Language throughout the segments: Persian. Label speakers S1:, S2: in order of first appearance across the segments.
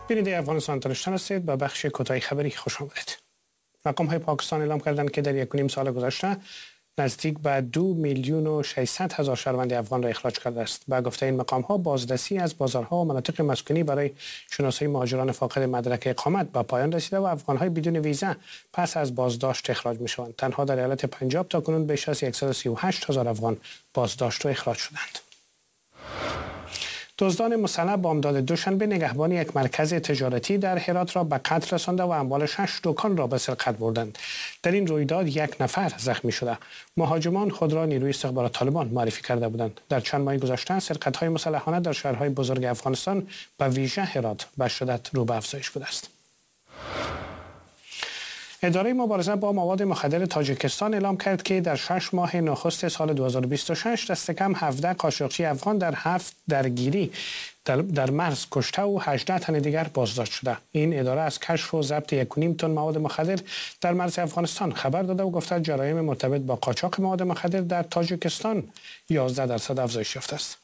S1: بیننده افغانستان تلویزیون هستید. به بخش کوتاه خبری خوش آمدید. مقام‌های پاکستان اعلام کردند که در 1.5 سال گذشته نزدیک به 2,600,000 شهروند افغان را اخراج کرده است. به گفته این مقام‌ها بازرسی از بازارها و مناطق مسکونی برای شناسایی مهاجران فاقد مدرک اقامت به پایان رسیده و افغان‌های بدون ویزا پس از بازداشت اخراج می‌شوند. تنها در ایالت پنجاب تاکنون بیش از 138,000 افغان بازداشت و اخراج شدند. دزدان مسلح بامداد دوشنبه نگهبان یک مرکز تجارتی در هرات را به قتل رسانده و اموال 6 دکان را به سرقت بردند. در این رویداد 1 نفر زخمی شده. مهاجمان خود را نیروی استخبارات طالبان معرفی کرده بودند. در چند ماه گذشته سرقت‌های مسلحانه در شهرهای بزرگ افغانستان و ویژه هرات به شدت رو به افزایش بوده است. اداره مبارزه با مواد مخدر تاجیکستان اعلام کرد که در 6 ماه نخست سال 2026 دست کم 17 قاچاقچی افغان در 7 درگیری در مرز کشته و 18 تن دیگر بازداشت شده. این اداره از کشف و ضبط 1.5 تن مواد مخدر در مرز افغانستان خبر داده و گفته جرایم مرتبط با قاچاق مواد مخدر در تاجیکستان 11% افزایش یافته است.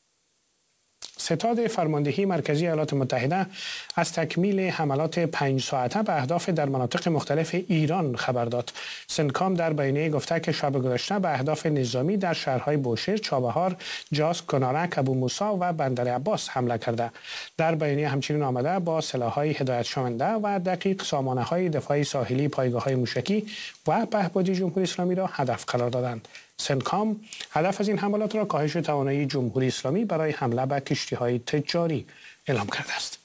S1: ستاد فرماندهی مرکزی ایالات متحده از تکمیل حملات 5 ساعته به اهداف در مناطق مختلف ایران خبر داد. سنکام در بیانیه گفته که شب گذشته به اهداف نظامی در شهرهای بوشهر، چابهار، جاس، کنارک، ابو موسی و بندر عباس حمله کرده. در بیانیه همچنین آمده با سلاح‌های هدایت شونده و دقیق سامانه‌های دفاعی ساحلی، پایگاه‌های موشکی و پهپادی جمهوری اسلامی را هدف قرار دادند. سنکام هدف از این حملات را کاهش توانایی جمهوری اسلامی برای حمله به کشتی‌های تجاری اعلام کرده است.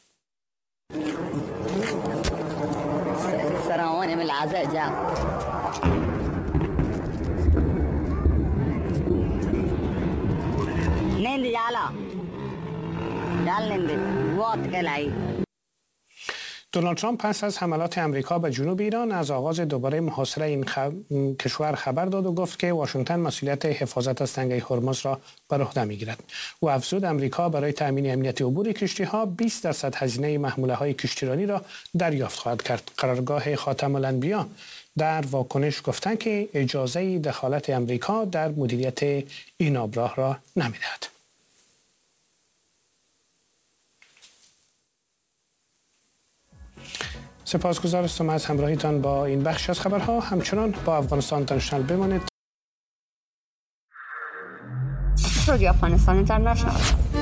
S1: دونالد ترامپ پس از حملات امریکا به جنوب ایران از آغاز دوباره محاصره این کشور خبر داد و گفت که واشنگتن مسئولیت حفاظت از تنگه هرمز را بر عهده می‌گیرد. او افزود امریکا برای تأمین امنیت عبور کشتی‌ها 20% هزینه محموله‌های کشتیرانی را دریافت خواهد کرد. قرارگاه خاتم الانبیا در واکنش گفتند که اجازه دخالت امریکا در مدیریت این آبراه را نمی‌دهد. سپاسگزار هستم از همراهیتان با این بخش از خبرها. همچنان با افغانستان تلویزیون بمانید.
S2: رادیو افغانستان اینترنشنال